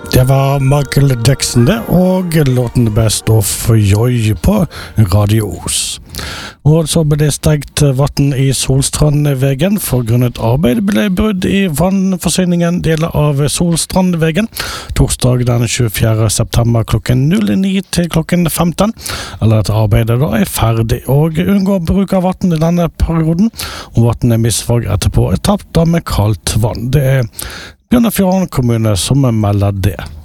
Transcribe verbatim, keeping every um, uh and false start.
Det var Michael Jackson det, og låten Best of Joy på Radio Os. Og så ble det stengt vatten i Solstrandvegen for grunnet arbeid ble brudd i vannforsyningen deler av Solstrandvegen torsdag den tjuefjerde september klokken ni til klokken femten, eller at arbeidet da er ferdig, og unngå bruk av vatten i denne perioden. Om vatten er misvåg etterpå er tapt da med kaldt vann. Det er Bjørnafjorden kommune som melder det.